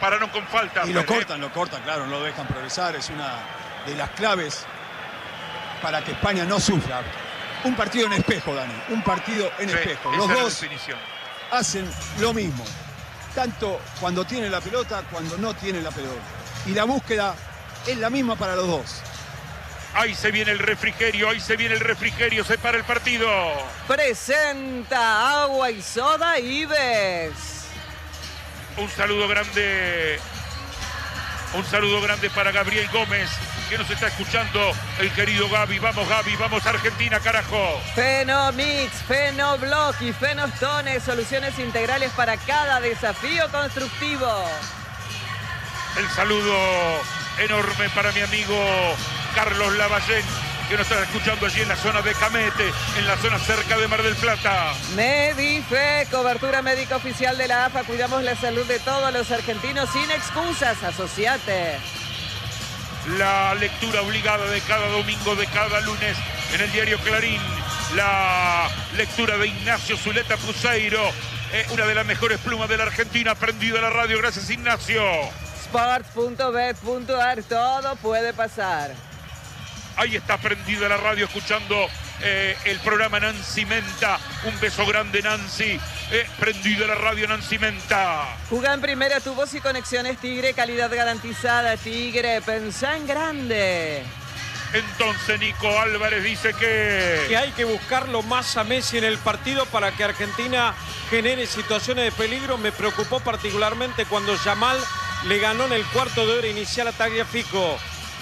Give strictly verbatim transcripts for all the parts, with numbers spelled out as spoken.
pararon con falta. Y lo cortan, lo cortan, claro, no lo dejan progresar. Es una de las claves para que España no sufra. Un partido en espejo, Dani, un partido en Sí, espejo. esa Los es la dos definición. hacen lo mismo, tanto cuando tienen la pelota, cuando no tienen la pelota. Y la búsqueda es la misma para los dos. Ahí se viene el refrigerio, ahí se viene el refrigerio, se para el partido. Presenta agua y soda Ives. Un saludo grande, un saludo grande para Gabriel Gómez, que nos está escuchando, el querido Gaby. Vamos, Gaby, vamos Argentina, carajo. Fenomix, Fenoblock y Fenostone, soluciones integrales para cada desafío constructivo. El saludo enorme para mi amigo Carlos Lavallén, que nos está escuchando allí en la zona de Camete, en la zona cerca de Mar del Plata. Medife, cobertura médica oficial de la A F A. Cuidamos la salud de todos los argentinos sin excusas. Asociate. La lectura obligada de cada domingo, de cada lunes, en el diario Clarín. La lectura de Ignacio Zuleta Puseiro, eh, una de las mejores plumas de la Argentina, prendido a la radio. Gracias, Ignacio. Sports punto bet punto ar, todo puede pasar. Ahí está prendida la radio escuchando eh, el programa Nancy Menta. Un beso grande, Nancy. Eh, prendida la radio, Nancy Menta. Juga en primera, tu voz y conexiones Tigre, calidad garantizada. Tigre, pensá en grande. Entonces Nico Álvarez dice que... que hay que buscarlo más a Messi en el partido para que Argentina genere situaciones de peligro. Me preocupó particularmente cuando Yamal le ganó en el cuarto de hora inicial a Tagliafico.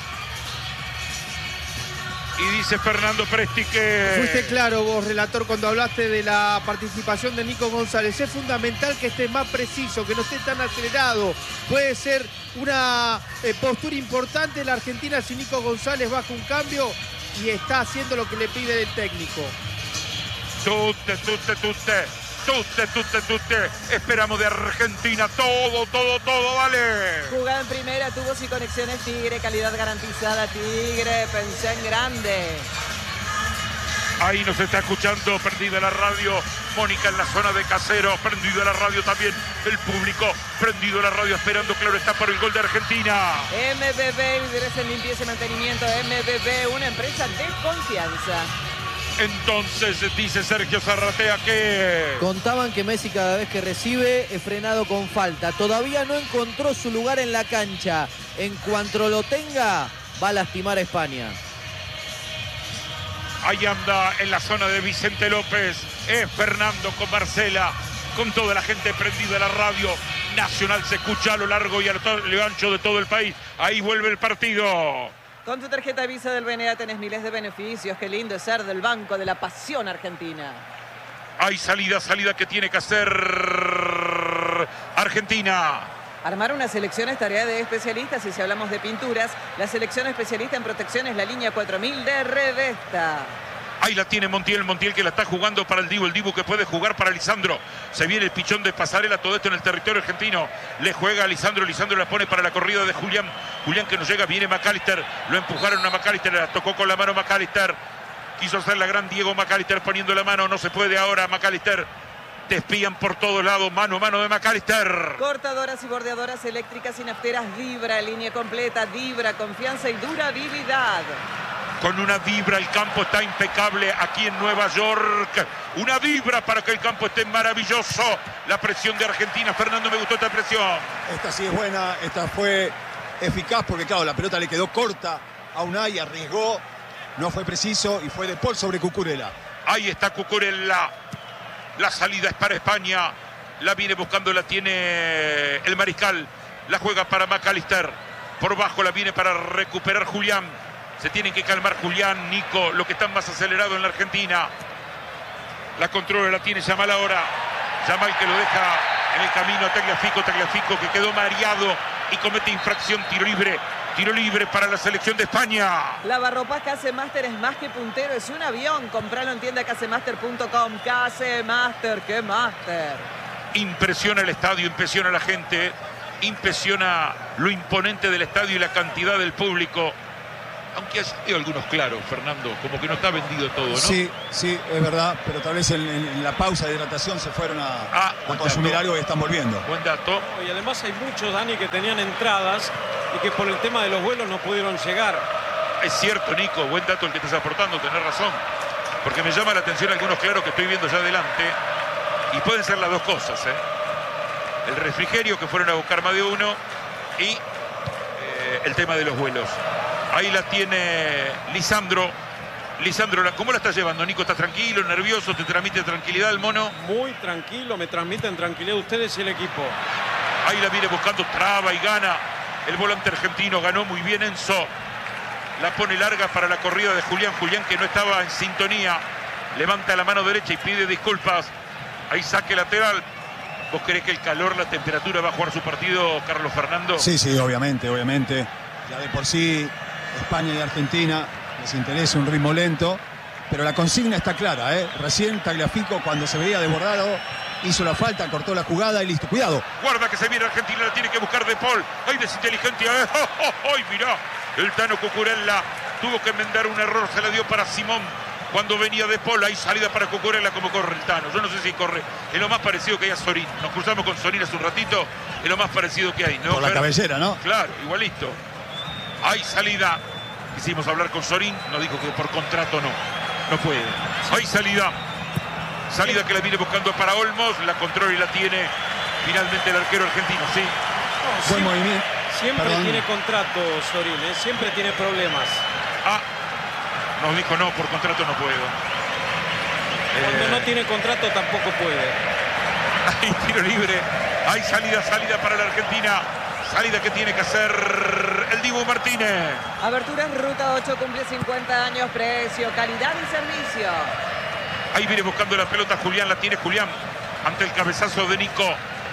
Y dice Fernando Presti que... Fuiste claro vos, relator, cuando hablaste de la participación de Nico González. Es fundamental que esté más preciso, que no esté tan acelerado. Puede ser una eh, postura importante la Argentina si Nico González baja un cambio y está haciendo lo que le pide el técnico. Tutte, tutte, tutte, tutte, tutte, tutte. Esperamos de Argentina todo, todo, todo, dale. Jugada en primera, tu voz y conexiones Tigre, calidad garantizada. Tigre, pensá en grande. Ahí nos está escuchando, prendida la radio, Mónica en la zona de Caseros, prendido la radio también, el público, prendido la radio, esperando, claro está, por el gol de Argentina. M B B, líderes en limpieza y mantenimiento. M B B, una empresa de confianza. Entonces dice Sergio Zarratea que... Contaban que Messi cada vez que recibe es frenado con falta. Todavía no encontró su lugar en la cancha. En cuanto lo tenga, va a lastimar a España. Ahí anda en la zona de Vicente López. Es Fernando con Marcela, con toda la gente prendida a la radio. Nacional se escucha a lo largo y a lo ancho de todo el país. Ahí vuelve el partido. Con tu tarjeta Visa del B N A tenés miles de beneficios. Qué lindo es ser del Banco de la Pasión Argentina. Hay salida, salida que tiene que hacer Argentina. Armar una selección es tarea de especialistas y si hablamos de pinturas, la selección especialista en protección es la línea cuatro mil de Revesta. Ahí la tiene Montiel, Montiel que la está jugando para el Dibu, el Dibu que puede jugar para Lisandro. Se viene el pichón de pasarela, todo esto en el territorio argentino. Le juega a Lisandro, Lisandro la pone para la corrida de Julián. Julián que no llega, viene McAllister. Lo empujaron a McAllister, la tocó con la mano McAllister. Quiso hacer la gran Diego McAllister poniendo la mano, no se puede ahora McAllister. Te espían por todos lados, mano a mano de McAllister. Cortadoras y bordeadoras eléctricas y nafteras Vibra, línea completa, Vibra, confianza y durabilidad. Con una vibra, el campo está impecable aquí en Nueva York. Una vibra para que el campo esté maravilloso. La presión de Argentina. Fernando, me gustó esta presión. Esta sí es buena, esta fue eficaz porque, claro, la pelota le quedó corta a Unai, arriesgó, no fue preciso y fue de Paul sobre Cucurella. Ahí está Cucurella. La salida es para España. La viene buscando, la tiene el Mariscal. La juega para McAllister. Por bajo la viene para recuperar Julián. Se tienen que calmar Julián, Nico, lo que están más acelerado en la Argentina. La controla, la tiene Yamal ahora. Yamal que lo deja en el camino a Tagliafico, Tagliafico que quedó mareado y comete infracción, tiro libre. Tiro libre para la selección de España. Lavarropas Casemaster es más que puntero, es un avión. Compralo en tienda casemaster punto com. Casemaster, qué máster. Impresiona el estadio, impresiona a la gente. Impresiona lo imponente del estadio y la cantidad del público. Aunque hay algunos claros, Fernando, como que no está vendido todo, ¿no? Sí, sí, es verdad, pero tal vez en, en- en la pausa de hidratación se fueron a, Ah, a buen consumir dato. algo y están volviendo. Buen dato. Y además hay muchos, Dani, que tenían entradas y que por el tema de los vuelos no pudieron llegar. Es cierto, Nico, buen dato el que estás aportando, tenés razón. Porque me llama la atención algunos claros que estoy viendo ya adelante. Y pueden ser las dos cosas, ¿eh? El refrigerio que fueron a buscar más de uno y eh, el tema de los vuelos. Ahí la tiene Lisandro. Lisandro, ¿cómo la estás llevando, Nico? ¿Estás tranquilo, nervioso? ¿Te transmite tranquilidad el mono? Muy tranquilo, me transmiten tranquilidad ustedes y el equipo. Ahí la viene buscando, traba y gana. El volante argentino ganó muy bien Enzo. La pone larga para la corrida de Julián. Julián que no estaba en sintonía. Levanta la mano derecha y pide disculpas. Ahí saque lateral. ¿Vos creés que el calor, la temperatura va a jugar su partido, Carlos Fernando? Sí, sí, obviamente, obviamente. Ya de por sí, España y Argentina les interesa un ritmo lento, pero la consigna está clara, ¿eh? Recién Tagliafico, cuando se veía desbordado, hizo la falta, cortó la jugada y listo. Cuidado. Guarda que se viene Argentina, la tiene que buscar De Paul. ¡Ay, desinteligencia! ¡Eh! ¡Oh, oh, oh! Mirá, el Tano Cucurella tuvo que enmendar un error, se la dio para Simón. Cuando venía De Paul, hay salida para Cucurella, como corre el Tano. Yo no sé si corre. Es lo más parecido que hay a Sorín. Nos cruzamos con Sorín hace un ratito. Es lo más parecido que hay, ¿no? Por la Fer? cabellera, ¿no? Claro, igualito. Hay salida. Quisimos hablar con Sorín. Nos dijo que por contrato no. No puede. Hay salida. Salida que la viene buscando para Olmos. La controla y la tiene finalmente el arquero argentino. Sí. No, Buen siempre, movimiento. siempre Perdón. tiene contrato Sorín, ¿eh? Siempre tiene problemas. Ah. Nos dijo no, por contrato no puedo. Cuando Eh, no tiene contrato tampoco puede. Hay tiro libre. Hay salida, salida para la Argentina. Salida que tiene que hacer el Dibu Martínez. Aberturas Ruta ocho cumple cincuenta años, precio, calidad y servicio. Ahí viene buscando la pelota Julián, la tiene Julián ante el cabezazo de Nico.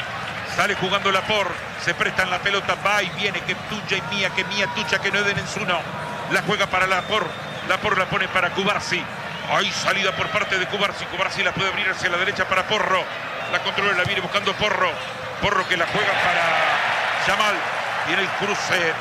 Sale jugando la por, se presta en la pelota, va y viene, que tuya y mía, que mía, tuya, que no den en su no. La juega para la por, la por la pone para Cubarsi. Hay salida por parte de Cubarsi, Cubarsi la puede abrir hacia la derecha para Porro. La controla, la viene buscando Porro. Porro que la juega para Yamal. Viene el cruce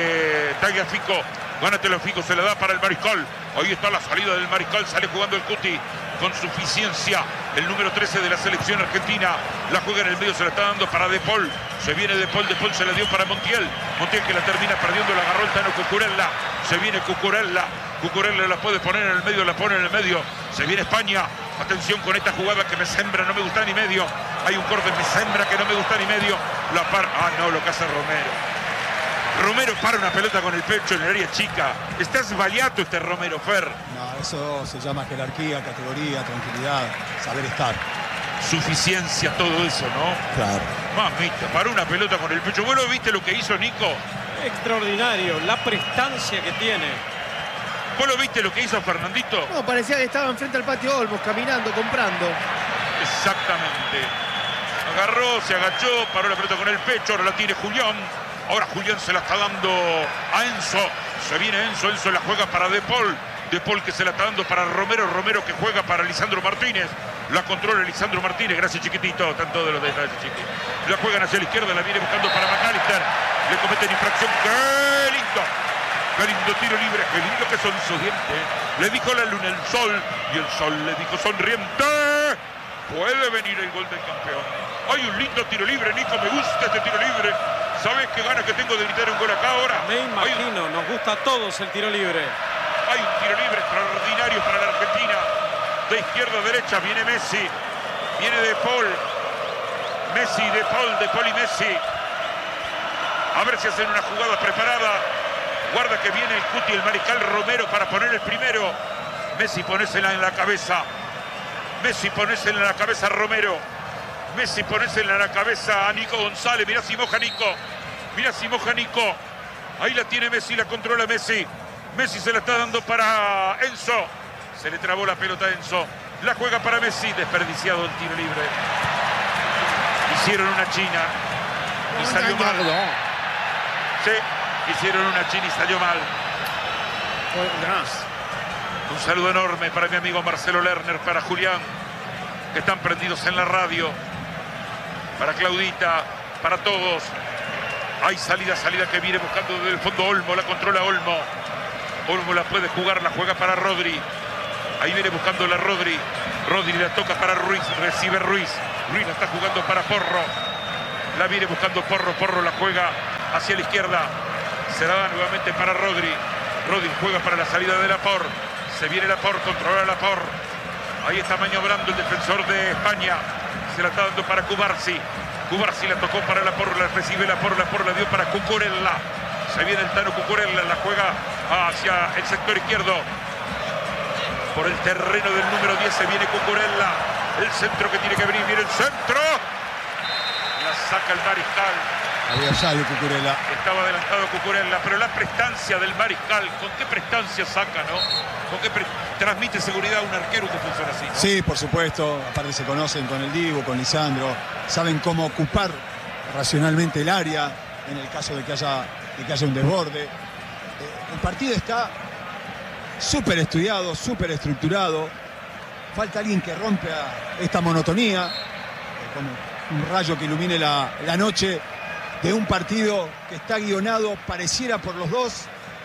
de Tagliafico. Gana Tagliafico, se la da para el Mariscal. Ahí está la salida del Mariscal, sale jugando el Cuti con suficiencia. El número trece de la selección argentina. La juega en el medio, se la está dando para De Paul. Se viene De Paul, De Paul se la dio para Montiel. Montiel que la termina perdiendo, la agarró el Tano Cucurella. Se viene Cucurella. Cucurella la puede poner en el medio, la pone en el medio. Se viene España. Atención con esta jugada que me sembra, no me gusta ni medio. Hay un corte, me sembra que no me gusta ni medio. La par... Ah, no, lo que hace Romero. Romero para una pelota con el pecho en el área chica. Está esbaliato este Romero, Fer. No, eso se llama jerarquía, categoría, tranquilidad, saber estar. Suficiencia, todo eso, ¿no? Claro. Mamita, para una pelota con el pecho. Bueno, ¿viste lo que hizo Nico? Extraordinario, la prestancia que tiene. ¿Vos lo viste lo que hizo Fernandito? No, parecía que estaba enfrente al patio Olmos, caminando, comprando. Exactamente. Agarró, se agachó, paró la pelota con el pecho, ahora la tiene Julián. Ahora Julián se la está dando a Enzo. Se viene Enzo, Enzo la juega para De Paul. De Paul que se la está dando para Romero, Romero que juega para Lisandro Martínez. La controla Lisandro Martínez, gracias chiquitito, están todos los detalles chiquitos. La juegan hacia la izquierda, la viene buscando para McAllister. Le cometen infracción, ¡qué lindo! ¡Qué lindo tiro libre! ¡Qué lindo que son sus dientes! Le dijo la luna, el sol, y el sol le dijo sonriente. Puede venir el gol del campeón. Hay un lindo tiro libre, Nico, me gusta este tiro libre. ¿Sabes qué ganas que tengo de gritar un gol acá ahora? Me Hay, imagino, nos gusta a todos el tiro libre. hay un tiro libre extraordinario para la Argentina. De izquierda a derecha viene Messi. Viene De Paul. Messi, De Paul, De Paul y Messi. A ver si hacen una jugada preparada. Guarda que viene el Cuti, el Mariscal Romero para poner el primero. Messi ponésela en la cabeza. Messi ponésela en la cabeza a Romero. Messi ponésela en la cabeza a Nico González. Mirá si moja Nico. Mirá si moja Nico. Ahí la tiene Messi, la controla Messi. Messi se la está dando para Enzo. Se le trabó la pelota a Enzo. La juega para Messi. Desperdiciado el tiro libre. Hicieron una china y salió mal. Sí, hicieron una china y salió mal. Un saludo enorme para mi amigo Marcelo Lerner, para Julián, que están prendidos en la radio. Para Claudita, para todos. Hay salida, salida que viene buscando desde el fondo Olmo, la controla Olmo. Olmo la puede jugar, la juega para Rodri. Ahí viene buscando la Rodri. Rodri la toca para Ruiz, recibe Ruiz. Ruiz la está jugando para Porro. La viene buscando Porro, Porro la juega hacia la izquierda. Se la da nuevamente para Rodri. Rodri juega para la salida de Laporte. Se viene Laporte, controla Laporte. Ahí está maniobrando el defensor de España. Se la está dando para Cubarsi. Cubarsi la tocó para Laporte, la recibe Laporte, Laporte la dio para Cucurella. Se viene el Tano Cucurella, la juega hacia el sector izquierdo. Por el terreno del número diez se viene Cucurella. El centro que tiene que venir, viene el centro. La saca el Mariscal. Había salido Cucurella. Estaba adelantado Cucurella, pero la prestancia del Mariscal, ¿con qué prestancia saca, no? ¿Con qué transmite seguridad a un arquero que funciona así, ¿no? Sí, por supuesto. Aparte se conocen con el Dibu, con Lisandro. Saben cómo ocupar racionalmente el área en el caso de que haya, de que haya un desborde. Eh, el partido está súper estudiado, súper estructurado. Falta alguien que rompa esta monotonía, eh, como un rayo que ilumine la, la noche de un partido que está guionado, pareciera por los dos,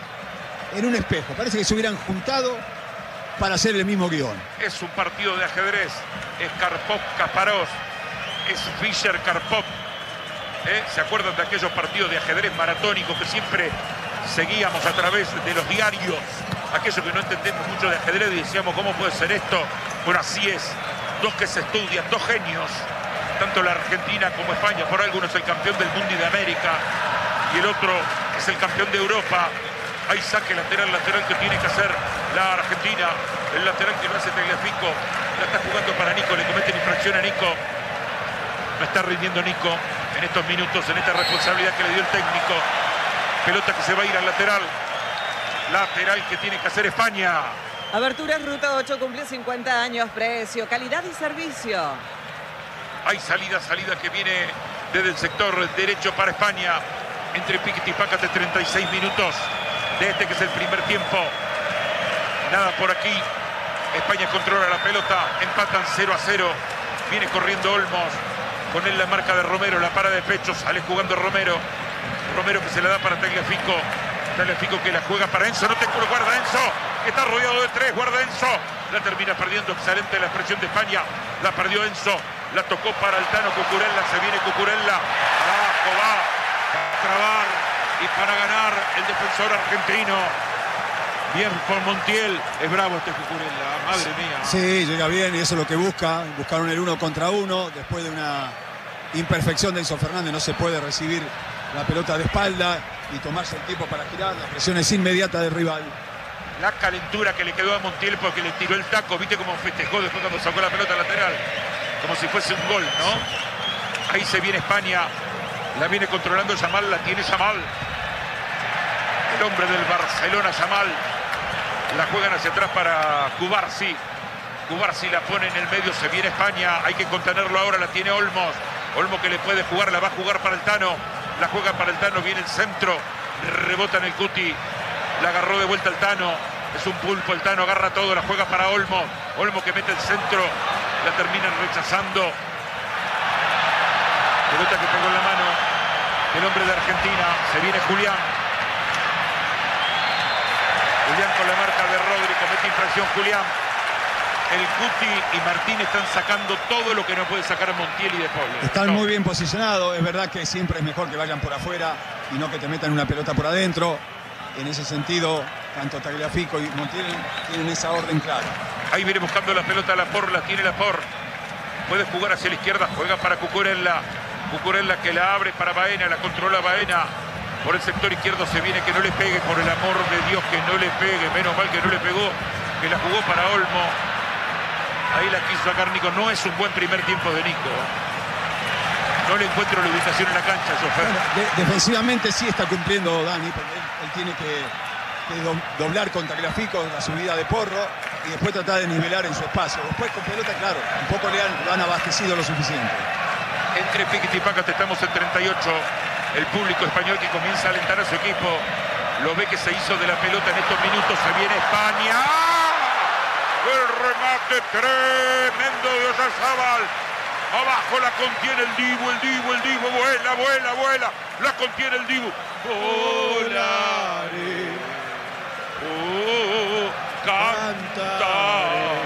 en un espejo. Parece que se hubieran juntado para hacer el mismo guión. Es un partido de ajedrez. Es Karpov-Kasparov. Es Fischer-Karpov. ¿Eh? ¿Se acuerdan de aquellos partidos de ajedrez maratónicos que siempre seguíamos a través de los diarios? Aquellos que no entendemos mucho de ajedrez y decíamos, ¿cómo puede ser esto? Bueno, así es. Dos que se estudian, dos genios. Tanto la Argentina como España. Por algo uno es el campeón del mundo y de América. Y el otro es el campeón de Europa. Hay saque lateral, lateral que tiene que hacer la Argentina. El lateral que lo hace Tagliafico. La está jugando para Nico. Le cometen infracción a Nico. No está rindiendo Nico en estos minutos, en esta responsabilidad que le dio el técnico. Pelota que se va a ir al lateral. Lateral que tiene que hacer España. Aberturas Ruta ocho cumple cincuenta años. Precio, calidad y servicio. Hay salida, salida que viene desde el sector derecho para España. Entre Piquet y Pácate, treinta y seis minutos de este que es el primer tiempo. Nada por aquí. España controla la pelota. Empatan cero a cero. Viene corriendo Olmos. Con él la marca de Romero. La para de pecho. Sale jugando Romero. Romero que se la da para Tagliafico. Tagliafico que la juega para Enzo. No te culo, guarda Enzo. Está rodeado de tres. Guarda Enzo. La termina perdiendo. Excelente la expresión de España. La perdió Enzo. La tocó para el Tano Cucurella. Se viene Cucurella. Abajo va. Para trabar y para ganar el defensor argentino. Bien por Montiel. Es bravo este Cucurella. Madre mía. Sí, llega bien y eso es lo que busca. Buscaron el uno contra uno. Después de una imperfección de Enzo Fernández no se puede recibir la pelota de espalda y tomarse el tiempo para girar. La presión es inmediata del rival. La calentura que le quedó a Montiel porque le tiró el taco. ¿Viste cómo festejó después cuando sacó la pelota lateral? Como si fuese un gol, ¿no? Ahí se viene España. La viene controlando Yamal. La tiene Yamal. El hombre del Barcelona, Yamal. La juegan hacia atrás para Cubarsi. Cubarsi la pone en el medio. Se viene España. Hay que contenerlo ahora. La tiene Olmos. Olmos que le puede jugar. La va a jugar para el Tano. La juega para el Tano. Viene el centro. Rebota en el Cuti. La agarró de vuelta el Tano. Es un pulpo. El Tano agarra todo. La juega para Olmos. Olmos que mete el centro. La terminan rechazando. Pelota que pegó en la mano del hombre de Argentina. Se viene Julián. Julián con la marca de Rodri. Comete infracción Julián. El Cuti y Martín están sacando todo lo que no puede sacar Montiel y De Paul. Están no. muy bien posicionados. Es verdad que siempre es mejor que vayan por afuera y no que te metan una pelota por adentro. En ese sentido, tanto Tagliafico y Montiel tienen esa orden clara. Ahí viene buscando la pelota Laporte, la tiene Laporte. Puede jugar hacia la izquierda, juega para Cucurella. Cucurella que la abre para Baena, la controla Baena. Por el sector izquierdo se viene, que no le pegue, por el amor de Dios, que no le pegue. Menos mal que no le pegó, que la jugó para Olmo. Ahí la quiso sacar Nico. No es un buen primer tiempo de Nico. No le encuentro la ubicación en la cancha, Sofer. Bueno, de, defensivamente sí está cumpliendo Dani, porque él, él tiene que, que do, doblar con Tagliafico la subida de Porro y después tratar de nivelar en su espacio. Después con pelota, claro, un poco le han, lo han abastecido lo suficiente. Entre Piquet y Pácate estamos en treinta y ocho. El público español que comienza a alentar a su equipo. Lo ve que se hizo de la pelota en estos minutos. Se viene España. El remate tremendo de Oyarzabal. Abajo la contiene el Dibu, el Dibu, el Dibu. Vuela, vuela, vuela. La contiene el Dibu. Volaré, Oh, cantaré.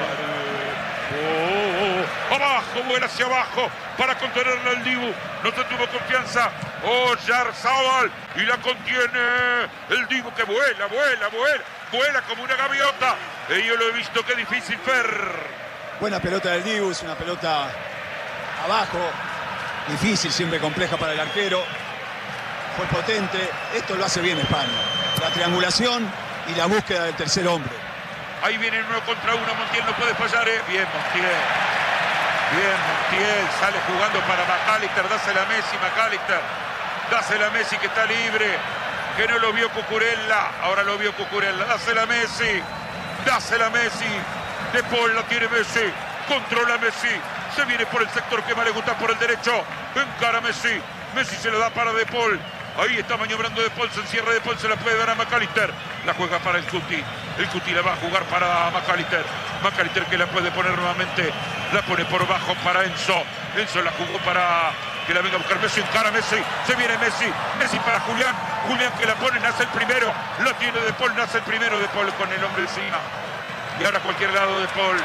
Oh, abajo, vuela hacia abajo para contenerla el Dibu. No se tuvo confianza. Oyarzábal y la contiene el Dibu, que vuela, vuela, vuela. Vuela como una gaviota. Y yo lo he visto, qué difícil, Fer. Buena pelota del Dibu, es una pelota abajo. Difícil, siempre compleja para el arquero. Fue potente. Esto lo hace bien España. La triangulación y la búsqueda del tercer hombre. Ahí viene uno contra uno. Montiel no puede fallar, ¿eh? Bien, Montiel. Bien, Montiel. Sale jugando para McAllister. Dásela a Messi, McAllister. Dásela a Messi, que está libre. Que no lo vio Cucurella. Ahora lo vio Cucurella. Dásela a Messi. Dásela a Messi. De Paul la tiene Messi. Controla Messi. Se viene por el sector que más le gusta, por el derecho. Encara Messi. Messi se lo da para De Paul. Ahí está maniobrando De Paul. Se encierra De Paul. Se la puede dar a McAllister. La juega para el Cuti. El Cuti la va a jugar para McAllister. McAllister que la puede poner nuevamente. La pone por bajo para Enzo. Enzo la jugó para que la venga a buscar Messi. Encara Messi. Se viene Messi. Messi para Julián. Julián que la pone. Nace el primero. Lo tiene De Paul. Nace el primero. De Paul con el hombre encima. Y ahora a cualquier lado De Paul.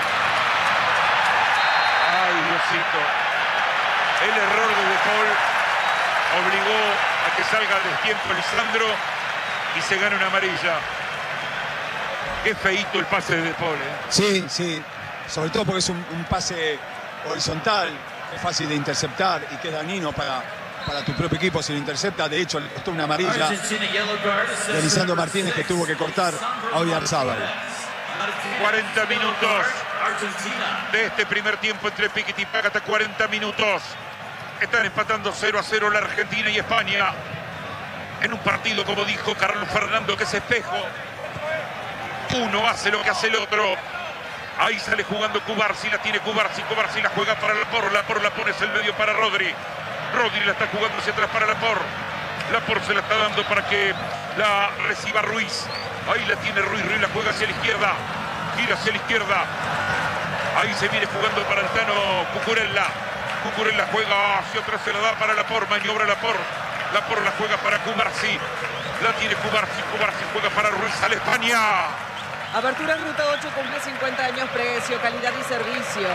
Ay, Diosito. El error de De Paul obligó a que salga a destiempo Lisandro y se gana una amarilla. Qué feíto el pase de De Paul, ¿eh? Sí, sí. Sobre todo porque es un, un pase horizontal, es fácil de interceptar y que es dañino para, para tu propio equipo si lo intercepta. De hecho, le costó una amarilla de Lisandro Martínez, que tuvo que cortar a Oyarzábal. cuarenta minutos de este primer tiempo entre Piquet y Págata. cuarenta minutos. Están empatando cero a cero la Argentina y España. En un partido, como dijo Carlos Fernando, que es espejo. Uno hace lo que hace el otro. Ahí sale jugando Cubarsi, la tiene Cubarsi. Cubarsi la juega para Lapor. Lapor la pone el medio para Rodri. Rodri la está jugando hacia atrás para Lapor. Lapor se la está dando para que la reciba Ruiz. Ahí la tiene Ruiz. Ruiz la juega hacia la izquierda. Gira hacia la izquierda. Ahí se viene jugando para el Tano Cucurella. Cucurella juega hacia atrás, se la da para Lapor. Maniobra Lapor. Lapor la juega para Cubarsi. La tiene Cubarsi. Cubarsi juega para Ruiz. Sale España. Apertura en Ruta ocho, cumple cincuenta años, precio, calidad y servicio.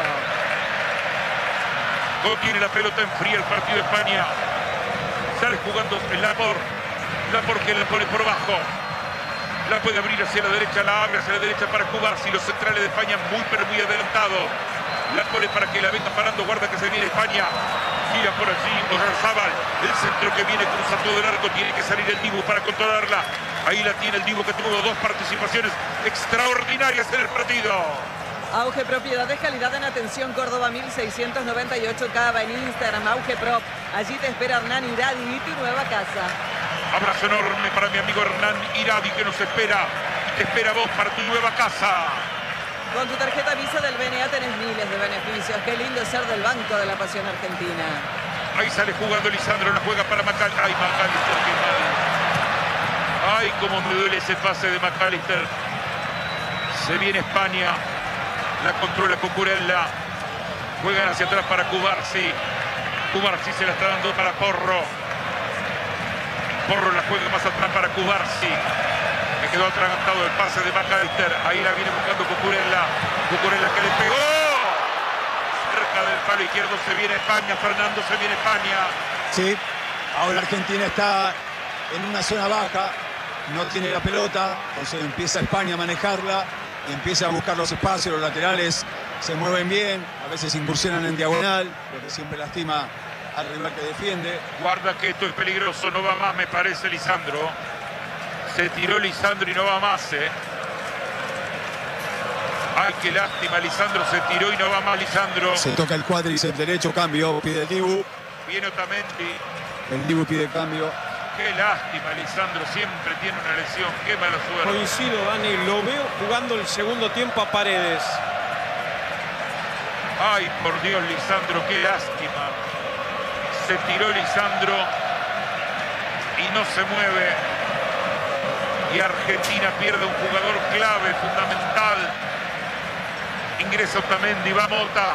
Contiene la pelota en fría el partido de España. Sale jugando el Lapor. Lapor que la pone por bajo. La puede abrir hacia la derecha, la abre hacia la derecha para Cubarsi. Los centrales de España muy pero muy adelantados. La pone para que la venga parando. Guarda que se viene España. Gira por allí Oyarzábal. El centro que viene cruza todo el arco. Tiene que salir el Dibu para controlarla. Ahí la tiene el Dibu, que tuvo dos participaciones extraordinarias en el partido. Auge Propiedades, calidad en atención, Córdoba mil seiscientos noventa y ocho, Cava, en Instagram, Auge Prop. Allí te espera Hernán Iradi y tu nueva casa. Abrazo enorme para mi amigo Hernán Iradi, que nos espera. Te espera vos para tu nueva casa. Con tu tarjeta Visa del B N A tenés miles de beneficios. Qué lindo ser del Banco de la Pasión Argentina. Ahí sale jugando Lisandro, la juega para McAllister. Ay, McAllister, qué mal. Ay, cómo me duele ese pase de McAllister. Se viene España. La controla Cucurella. Juegan hacia atrás para Cubarsi. Cubarsi se la está dando para Porro. Porro la juega más atrás para Cubarsi. Me quedó atragantado el pase de McAllister. Ahí la viene buscando Cucurella. Cucurella que le pegó. Cerca del palo izquierdo se viene España. Fernando, se viene España. Sí, ahora Argentina está en una zona baja. No tiene la pelota. Entonces empieza España a manejarla. Y empieza a buscar los espacios. Los laterales se mueven bien. A veces incursionan en diagonal. Lo que siempre lastima al rival que defiende. Guarda que esto es peligroso. No va más, me parece, Lisandro. Se tiró Lisandro y no va más, ¿eh? Ay, qué lástima, Lisandro se tiró y no va más Lisandro. Se toca el cuádriceps derecho, cambio, pide el Dibu. Viene Otamendi. El Dibu pide cambio. Qué lástima, Lisandro, siempre tiene una lesión, qué mala suerte. Coincido, Dani, lo veo jugando el segundo tiempo a Paredes. Ay, por Dios, Lisandro, qué lástima. Se tiró Lisandro y no se mueve. Y Argentina pierde un jugador clave, fundamental. Ingresa Otamendi, va Mota.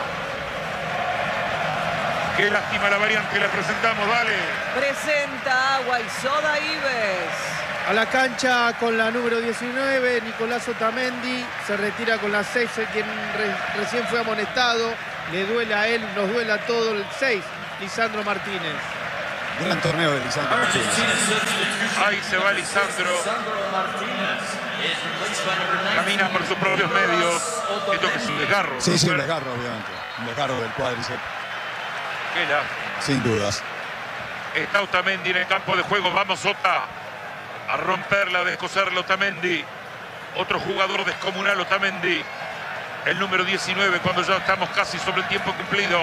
Qué lástima la variante que le presentamos, dale. Presenta Agua y Soda Ives. A la cancha con la número diecinueve, Nicolás Otamendi. Se retira con la seis, quien re, recién fue amonestado. Le duele a él, nos duele a todo el seis, Lisandro Martínez. Gran torneo de Lisandro Martínez. Ahí se va Lisandro. Camina por sus propios medios. Esto que es un desgarro. Sí, sí, un desgarro, obviamente. Un desgarro del cuádriceps. Qué la... Sin dudas. Está Otamendi en el campo de juego. Vamos, Ota, a romperla, a descoserla Otamendi. Otro jugador descomunal, Otamendi. El número diecinueve, cuando ya estamos casi sobre el tiempo cumplido.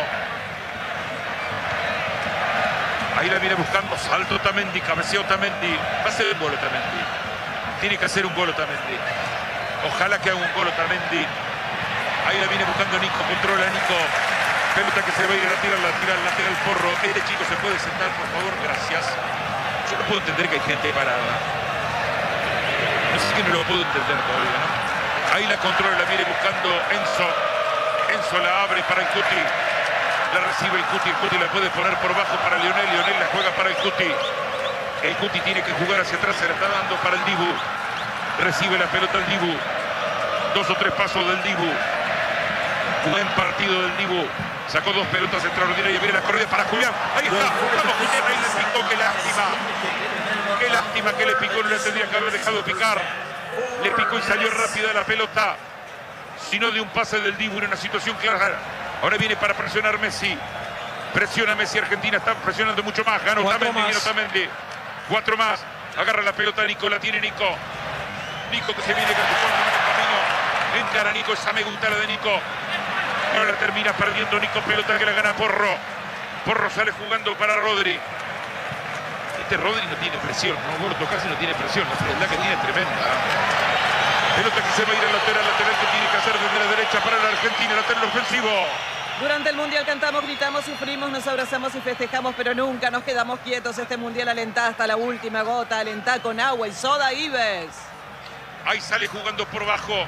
Ahí la viene buscando, salto Otamendi, cabecea Otamendi. Va a ser un gol Otamendi. Tiene que hacer un gol Otamendi. Ojalá que haga un gol Otamendi. Ahí la viene buscando Nico, controla Nico. Pelota que se va a ir a tirar, la tira al lateral Porro. Este chico se puede sentar, por favor, gracias. Yo no puedo entender que hay gente parada. No sé si que no lo puedo entender todavía, ¿no? Ahí la controla, la viene buscando Enzo. Enzo la abre para el Cuti. La recibe el Cuti, el Cuti la puede poner por bajo para Lionel, Lionel la juega para el Cuti. El Cuti tiene que jugar hacia atrás, se la está dando para el Dibu. Recibe la pelota el Dibu. Dos o tres pasos del Dibu. Buen partido del Dibu. Sacó dos pelotas extraordinarias. Viene la corrida para Julián. Ahí está. Vamos, Julián. Ahí le picó. Qué lástima. Qué lástima que le picó. No le tendría que haber dejado picar. Le picó y salió rápida la pelota. Sino de un pase del Dibu en una situación clara. Ahora viene para presionar Messi. Presiona Messi. Argentina está presionando mucho más. Gana Otamendi. Viene Otamendi. Cuatro más. Agarra la pelota Nico. La tiene Nico. Nico que se viene con el camino. Encara Nico. Esa me gusta la de Nico. Ahora la termina perdiendo Nico. Pelota que la gana Porro. Porro sale jugando para Rodri. Este Rodri no tiene presión, ¿no? Gordo casi no tiene presión. La frialdad que tiene es tremenda. Pelota que se va a ir al lateral. Lateral que tiene que hacer desde la derecha para la Argentina. Lateral ofensivo. Durante el Mundial cantamos, gritamos, sufrimos, nos abrazamos y festejamos, pero nunca nos quedamos quietos. Este Mundial alentá hasta la última gota. Alentá con agua y soda Ives. Ahí sale jugando por bajo.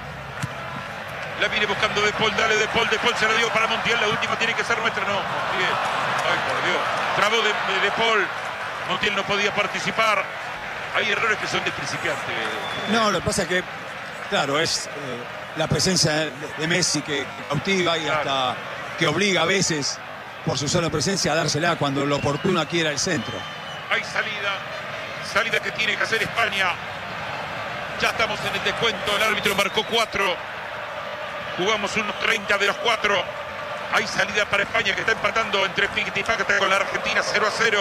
La viene buscando De Paul, dale De Paul, De Paul se la dio para Montiel, la última tiene que ser nuestra, no, Montiel, ay por Dios, trabó De, de, de Paul, Montiel no podía participar, hay errores que son de principiante. No, lo que pasa es que, claro, es eh, la presencia de, de Messi que cautiva y claro, hasta que obliga a veces, por su sola presencia, a dársela cuando lo oportuno aquí era el centro. Hay salida, salida que tiene que hacer España, ya estamos en el descuento, el árbitro marcó cuatro. Jugamos unos treinta de los cuatro. Hay salida para España que está empatando entre Piquitipacta con la Argentina cero a cero.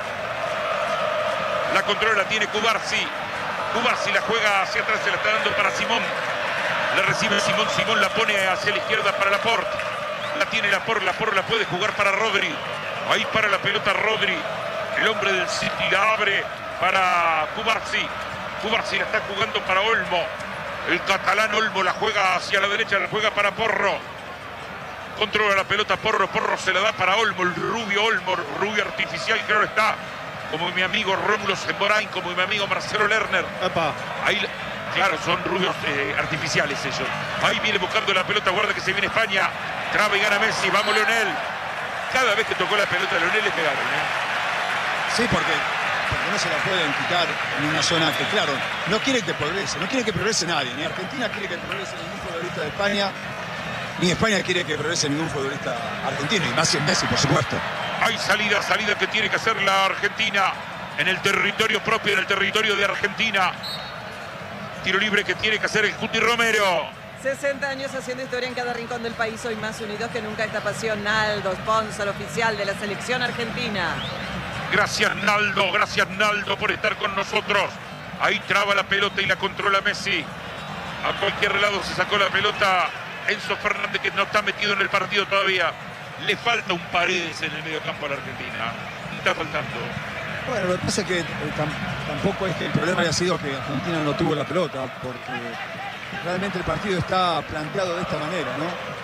La controla tiene Cubarsi. Cubarsi la juega hacia atrás, se la está dando para Simón. La recibe Simón, Simón la pone hacia la izquierda para Laporte. La tiene Laporte, Laporte la puede jugar para Rodri. Ahí para la pelota Rodri. El hombre del City la abre para Cubarsi. Cubarsi la está jugando para Olmo. El catalán Olmo la juega hacia la derecha, la juega para Porro. Controla la pelota Porro, Porro se la da para Olmo, el rubio Olmo, rubio artificial que ahora está. Como mi amigo Rómulo Semborain, como mi amigo Marcelo Lerner. Epa. Ahí, claro, son rubios eh, artificiales ellos. Ahí viene buscando la pelota, guarda que se viene España. Traba y gana Messi, vamos Leonel. Cada vez que tocó la pelota Leonel le pegaron, ¿eh? Sí, porque... porque no se la pueden quitar en una zona que, claro, no quiere que progrese, no quiere que progrese nadie, ni Argentina quiere que progrese ningún futbolista de España, ni España quiere que progrese ningún futbolista argentino, y más en Messi, por supuesto. Hay salida, salida que tiene que hacer la Argentina en el territorio propio, en el territorio de Argentina. Tiro libre que tiene que hacer el Cuti Romero. sesenta años haciendo historia en cada rincón del país, hoy más unidos que nunca esta pasión. Naldo, sponsor oficial de la selección argentina. Gracias Naldo, gracias Naldo por estar con nosotros. Ahí traba la pelota y la controla Messi. A cualquier lado se sacó la pelota Enzo Fernández, que no está metido en el partido todavía. Le falta un Paredes en el mediocampo a la Argentina. Está faltando. Bueno, lo que pasa es que eh, tam tampoco es que el problema haya sido que Argentina no tuvo la pelota, porque realmente el partido está planteado de esta manera,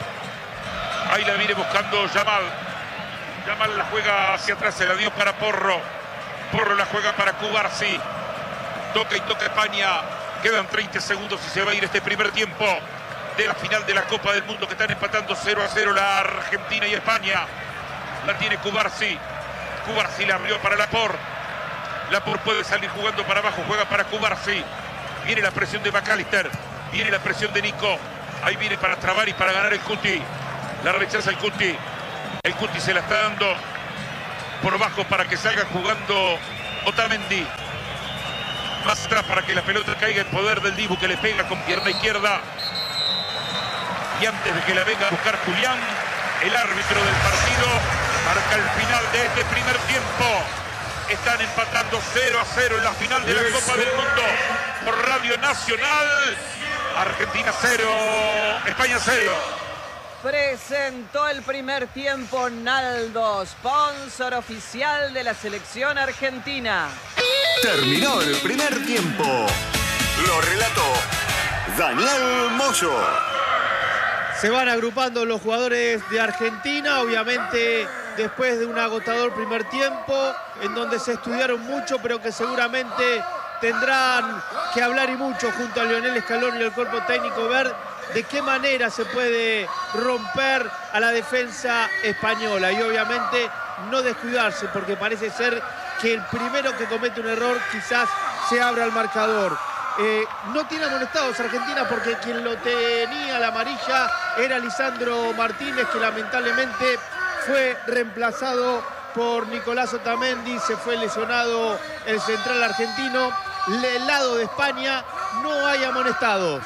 ¿no? Ahí la viene buscando Yamal. Yamal la juega hacia atrás, se la dio para Porro. Porro la juega para Cubarsi. Toca y toca España. Quedan treinta segundos y se va a ir este primer tiempo de la final de la Copa del Mundo, que están empatando cero a cero la Argentina y España. La tiene Cubarsi. Cubarsi la abrió para Laporte. Laporte puede salir jugando para abajo, juega para Cubarsí. Viene la presión de McAllister, viene la presión de Nico. Ahí viene para trabar y para ganar el Cuti. La rechaza el Cuti. El Cuti se la está dando por bajo para que salga jugando Otamendi. Más atrás para que la pelota caiga en poder del Dibu, que le pega con pierna izquierda. Y antes de que la venga a buscar Julián, el árbitro del partido marca el final de este primer tiempo. Están empatando cero a cero en la final de la Copa del Mundo por Radio Nacional. Argentina cero, España cero. Presentó el primer tiempo Naldo, sponsor oficial de la selección argentina. Terminó el primer tiempo. Lo relató Daniel Moyo. Se van agrupando los jugadores de Argentina, obviamente después de un agotador primer tiempo, en donde se estudiaron mucho, pero que seguramente tendrán que hablar y mucho junto a Lionel Scaloni y el cuerpo técnico, ver de qué manera se puede romper a la defensa española y obviamente no descuidarse, porque parece ser que el primero que comete un error quizás se abra el marcador. Eh, no tiene amonestados Argentina, porque quien lo tenía la amarilla era Lisandro Martínez, que lamentablemente fue reemplazado por Nicolás Otamendi. Se fue lesionado el central argentino. Del lado de España no hay amonestados.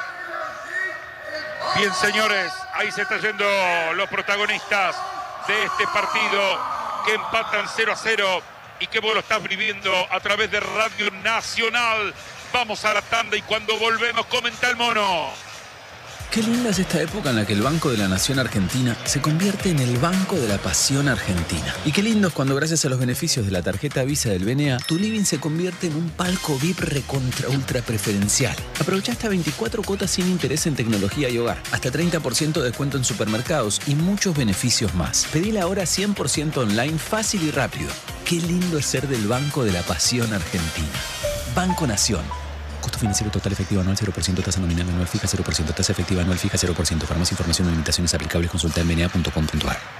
Bien, señores, ahí se están yendo los protagonistas de este partido, que empatan cero a cero y que vos lo estás viviendo a través de Radio Nacional. Vamos a la tanda y cuando volvemos comenta el Mono. Qué linda es esta época en la que el Banco de la Nación Argentina se convierte en el Banco de la Pasión Argentina. Y qué lindo es cuando, gracias a los beneficios de la tarjeta Visa del B N A, tu living se convierte en un palco V I P recontra ultra preferencial. Aprovecha hasta veinticuatro cuotas sin interés en tecnología y hogar, hasta treinta por ciento de descuento en supermercados y muchos beneficios más. Pedila ahora cien por ciento online, fácil y rápido. Qué lindo es ser del Banco de la Pasión Argentina. Banco Nación. Costo financiero total efectivo anual cero por ciento, tasa nominal anual fija cero por ciento, tasa efectiva anual fija cero por ciento. Para más información o limitaciones aplicables, consulta en b n a punto com punto a r.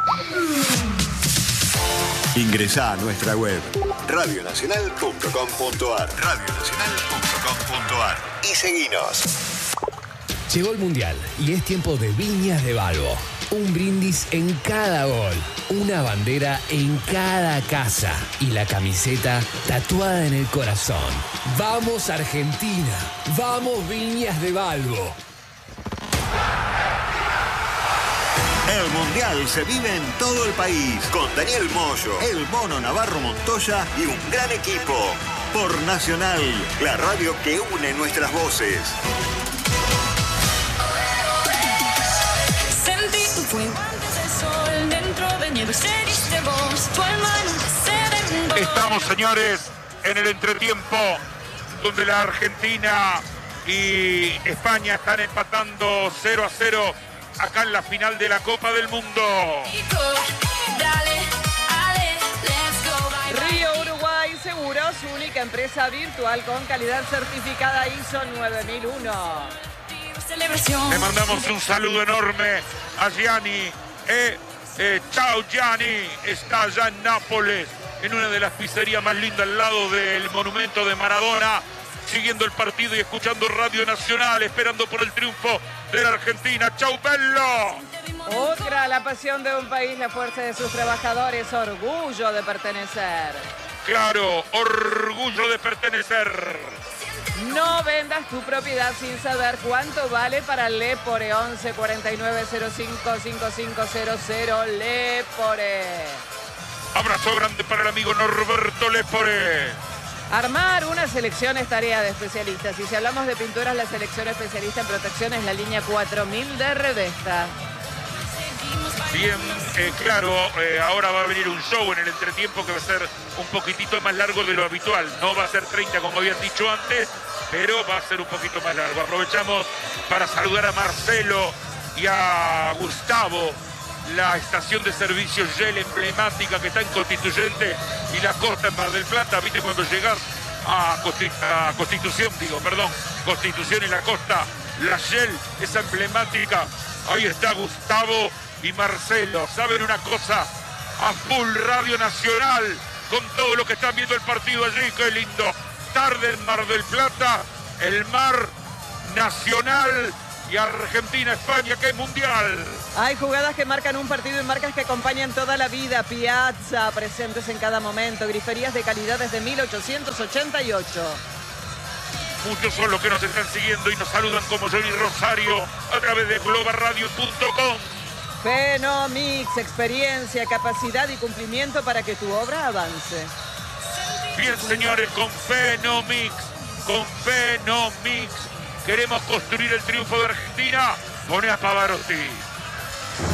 Ingresá a nuestra web radio nacional punto com punto a r, radio nacional punto com punto a r y seguinos. Llegó el Mundial y es tiempo de Viñas de Balbo. Un brindis en cada gol, una bandera en cada casa y la camiseta tatuada en el corazón. ¡Vamos Argentina! ¡Vamos Viñas de Balbo! El Mundial se vive en todo el país con Daniel Moyo, el Mono Navarro Montoya y un gran equipo. Por Nacional, la radio que une nuestras voces. Estamos, señores, en el entretiempo, donde la Argentina y España están empatando cero a cero acá en la final de la Copa del Mundo. Río Uruguay Seguros, única empresa virtual con calidad certificada I S O nueve mil uno. Le mandamos un saludo enorme a Gianni. Eh, eh, chao Gianni, está allá en Nápoles, en una de las pizzerías más lindas al lado del monumento de Maradona, siguiendo el partido y escuchando Radio Nacional, esperando por el triunfo de la Argentina. ¡Chau, Bello! Otra, la pasión de un país, la fuerza de sus trabajadores, orgullo de pertenecer. Claro, orgullo de pertenecer. No vendas tu propiedad sin saber cuánto vale para Lepore. Once cuarenta y nueve cero cinco cinco cinco cero cero Lepore. Abrazo grande para el amigo Norberto Lepore. Armar una selección es tarea de especialistas. Y si hablamos de pinturas, la selección especialista en protección es la línea cuatro mil de Revesta. Bien, eh, claro, eh, ahora va a venir un show en el entretiempo que va a ser un poquitito más largo de lo habitual. No va a ser treinta como habían dicho antes, pero va a ser un poquito más largo. Aprovechamos para saludar a Marcelo y a Gustavo, la estación de servicio Shell emblemática que está en Constituyente y la Costa en Mar del Plata. Viste cuando llegas a, Consti a Constitución, digo, perdón, Constitución y la Costa, la Shell, esa emblemática. Ahí está Gustavo y Marcelo. ¿Saben una cosa? A full Radio Nacional con todos los que están viendo el partido allí. Qué lindo. Tarde en Mar del Plata, el mar nacional y Argentina, España, que es mundial. Hay jugadas que marcan un partido y marcas que acompañan toda la vida. Piazza, presentes en cada momento. Griferías de calidad desde mil ochocientos ochenta y ocho. Muchos son los que nos están siguiendo y nos saludan como Johnny Rosario a través de global radio punto com. Fenomix, experiencia, capacidad y cumplimiento para que tu obra avance. Bien, señores, con Fenomix, con Fenomix, queremos construir el triunfo de Argentina. Pone a Pavarotti.